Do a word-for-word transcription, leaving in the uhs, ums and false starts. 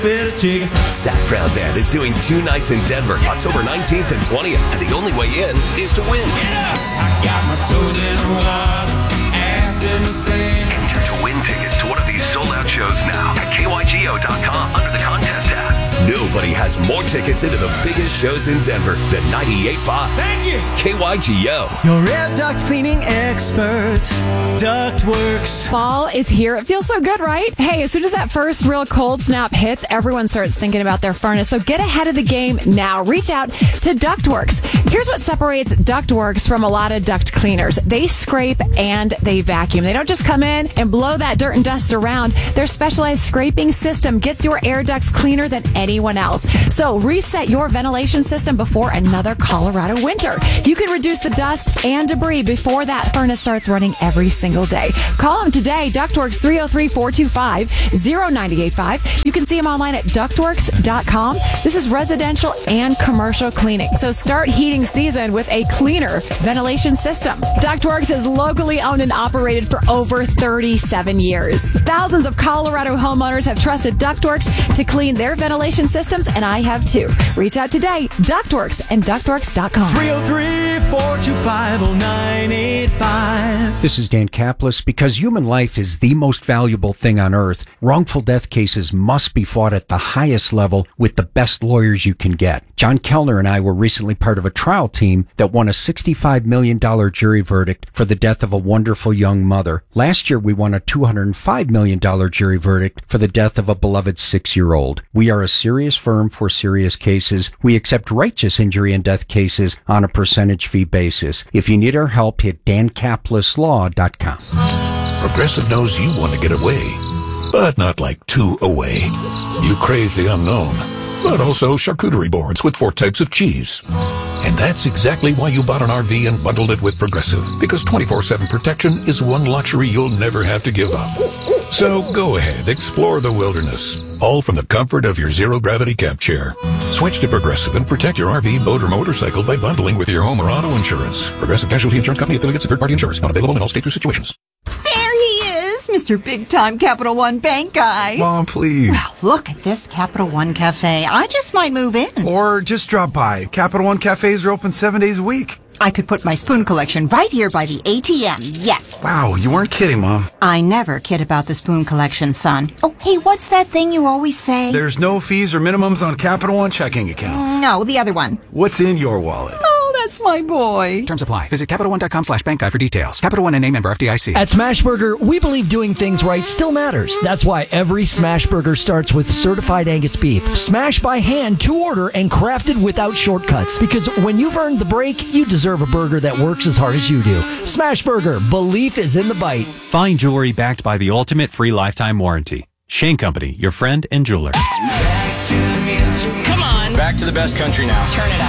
Better chicken. Zach Brown Band is doing two nights in Denver, October nineteenth and twentieth, and the only way in is to win. Get up! I got my toes in the water, ass in the sand. Enter to win tickets to one of these sold-out shows now at K Y G O dot com under the contest tab. Nobody has more tickets into the biggest shows in Denver than ninety-eight point five. Thank you! K Y G O. Your air duct cleaning experts, Ductworks. Fall is here. It feels so good, right? Hey, as soon as that first real cold snap hits, everyone starts thinking about their furnace. So get ahead of the game now. Reach out to Ductworks. Here's what separates Ductworks from a lot of duct cleaners. They scrape and they vacuum. They don't just come in and blow that dirt and dust around. Their specialized scraping system gets your air ducts cleaner than anyone else. So reset your ventilation system before another Colorado winter. You can reduce the dust and debris before that furnace starts running every single day. Call them today, Ductworks, three oh three, four two five, oh nine eight five. You can see them online at ductworks dot com. This is residential and commercial cleaning. So start heating season with a cleaner ventilation system. Ductworks is locally owned and operated for over thirty-seven years. Thousands of Colorado homeowners have trusted Ductworks to clean their ventilation systems, and I have too. Reach out today, Ductworks and ductworks dot com. three oh three, four two five, oh nine eight five. This is Dan Kaplis. Because human life is the most valuable thing on earth, wrongful death cases must be fought at the highest level with the best lawyers you can get. John Kellner and I were recently part of a trial team that won a sixty-five million dollars jury verdict for the death of a wonderful young mother. Last year, we won a two hundred five million dollars jury verdict for the death of a beloved six-year-old. We are a serious firm for serious cases. We accept righteous injury and death cases on a percentage fee basis. If you need our help, hit dan kaplis law dot com. Progressive knows you want to get away, but not like too away. You crave the unknown, but also charcuterie boards with four types of cheese. And that's exactly why you bought an R V and bundled it with Progressive, because twenty-four seven protection is one luxury you'll never have to give up. So go ahead, explore the wilderness, all from the comfort of your zero-gravity camp chair. Switch to Progressive and protect your R V, boat, or motorcycle by bundling with your home or auto insurance. Progressive Casualty Insurance Company, affiliates, and third-party insurance. Not available in all states or situations. There he is, Mister Big-Time Capital One Bank guy. Mom, please. Well, look at this Capital One Cafe. I just might move in. Or just drop by. Capital One Cafes are open seven days a week. I could put my spoon collection right here by the A T M, yes. Wow, you weren't kidding, Mom. I never kid about the spoon collection, son. Oh, hey, what's that thing you always say? There's no fees or minimums on Capital One checking accounts. No, the other one. What's in your wallet? Oh, that's my boy. Terms apply. Visit Capital One dot com slash bank guy for details. Capital One and a member F D I C. At Smashburger, we believe doing things right still matters. That's why every Smashburger starts with certified Angus beef, smashed by hand to order and crafted without shortcuts. Because when you've earned the break, you deserve a burger that works as hard as you do. Smashburger, belief is in the bite. Fine jewelry backed by the ultimate free lifetime warranty. Shane Company, your friend and jeweler. Back to the music. Come on. Back to the best country now. Turn it up.